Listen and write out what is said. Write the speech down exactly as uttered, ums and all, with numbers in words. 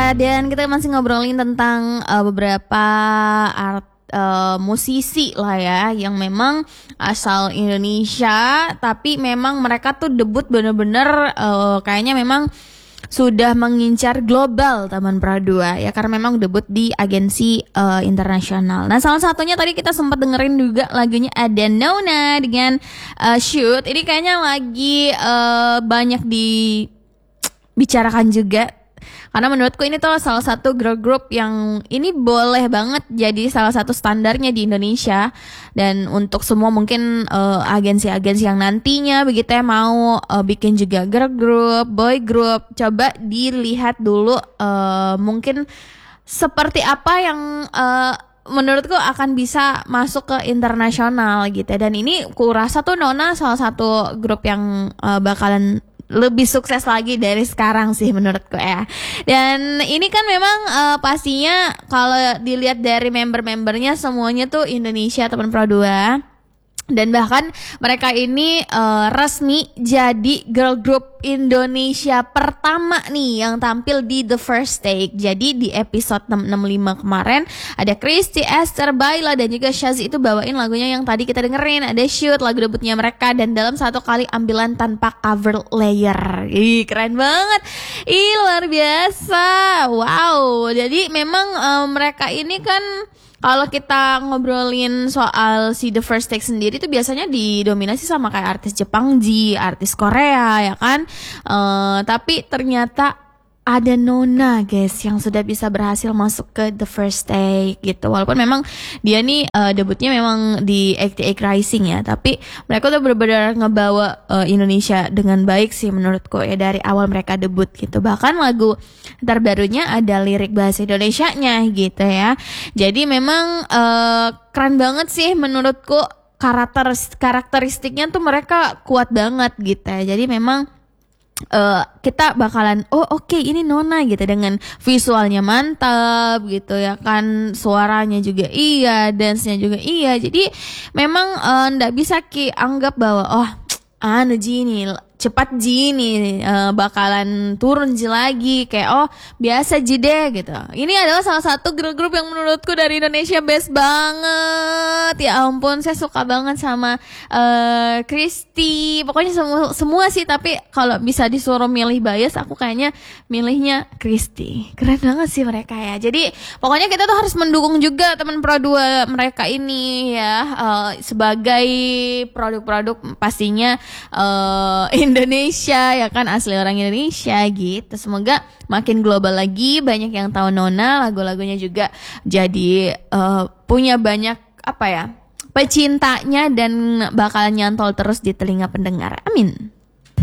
dan kita masih ngobrolin tentang uh, beberapa art uh, musisi lah ya yang memang asal Indonesia, tapi memang mereka tuh debut bener-bener uh, kayaknya memang sudah mengincar global Taman Pradua ya, karena memang debut di agensi uh, internasional. Nah, salah satunya tadi kita sempat dengerin juga lagunya ada Nona dengan uh, Shoot. Ini kayaknya lagi uh, banyak dibicarakan juga, karena menurutku ini tuh salah satu girl group yang ini boleh banget jadi salah satu standarnya di Indonesia. Dan untuk semua mungkin uh, agensi-agensi yang nantinya begitu ya mau uh, bikin juga girl group, boy group, coba dilihat dulu uh, mungkin seperti apa yang uh, menurutku akan bisa masuk ke internasional gitu. Dan ini ku rasa tuh Nona salah satu grup yang uh, bakalan lebih sukses lagi dari sekarang sih menurutku ya. Dan ini kan memang uh, pastinya kalau dilihat dari member-membernya semuanya tuh Indonesia Taman Pradua. Dan bahkan mereka ini uh, resmi jadi girl group Indonesia pertama nih yang tampil di The First Take. Jadi di episode enam enam lima kemarin ada Christy, Esther, Baila dan juga Shazi itu bawain lagunya yang tadi kita dengerin. Ada Shoot, lagu debutnya mereka, dan dalam satu kali ambilan tanpa cover layer. Ih, keren banget. Ih, luar biasa. Wow. Jadi memang uh, mereka ini kan kalau kita ngobrolin soal si The First Take sendiri tuh biasanya didominasi sama kayak artis Jepang, Ji, artis Korea ya kan. Uh, tapi ternyata ada Nona guys yang sudah bisa berhasil masuk ke The First Take gitu. Walaupun memang dia nih uh, debutnya memang di X T X Rising ya, tapi mereka tuh benar-benar ngebawa uh, Indonesia dengan baik sih menurutku ya dari awal mereka debut gitu. Bahkan lagu terbarunya ada lirik bahasa Indonesianya gitu ya. Jadi memang uh, keren banget sih menurutku, karakter karakteristiknya tuh mereka kuat banget gitu ya. Jadi memang Uh, kita bakalan oh oke okay, ini Nona gitu, dengan visualnya mantap gitu ya kan, suaranya juga iya, dance-nya juga iya. Jadi memang uh, ndak bisa ki anggap bahwa oh anu Ji cepat Ji nih uh, bakalan turun Ji lagi kayak oh biasa Ji deh gitu. Ini adalah salah satu girl group yang menurutku dari Indonesia best banget. Ya ampun, saya suka banget sama uh, Christy. Pokoknya semua semua sih, tapi kalau bisa disuruh milih bias aku kayaknya milihnya Christy. Keren banget sih mereka ya. Jadi pokoknya kita tuh harus mendukung juga Taman Pradua mereka ini ya, uh, sebagai produk-produk pastinya uh, Indonesia ya kan, asli orang Indonesia gitu. Semoga makin global lagi, banyak yang tahu Nona, lagu-lagunya juga jadi uh, punya banyak apa ya pecintanya dan bakal nyantol terus di telinga pendengar. Amin.